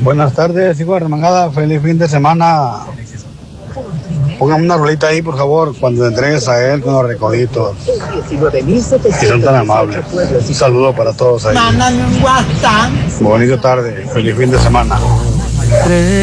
Buenas tardes, hijo de remangada. Feliz fin de semana. Póngame una rolita ahí, por favor, cuando te entregues a él con los recoditos. Que son tan amables. Un saludo para todos ahí. Mándame un WhatsApp. Bonita tarde. Feliz fin de semana.